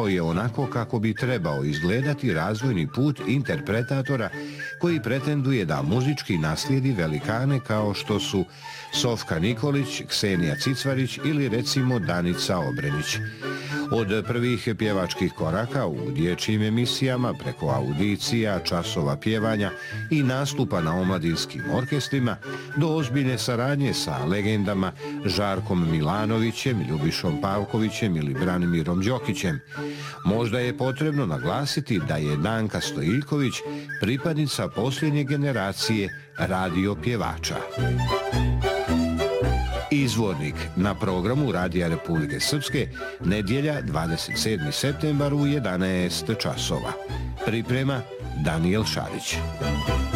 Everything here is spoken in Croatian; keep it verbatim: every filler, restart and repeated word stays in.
opisao je onako kako bi trebao izgledati razvojni put interpretatora koji pretenduje da muzički naslijedi velikane kao što su Sofka Nikolić, Ksenija Cicvarić ili recimo Danica Obrenić. Od prvih pjevačkih koraka u dječjim emisijama preko audicija, časova pjevanja i nastupa na omladinskim orkestrima do ozbiljne saradnje sa legendama Žarkom Milanovićem, Ljubišom Pavkovićem ili Branimirom Đokićem. Možda je potrebno naglasiti da je Danka Stojiljković pripadnica posljednje generacije radio pjevača. Izvornik na programu Radija Republike Srpske, nedjelja dvadeset sedmi septembar u jedanaest časova. Priprema Danijel Šarić.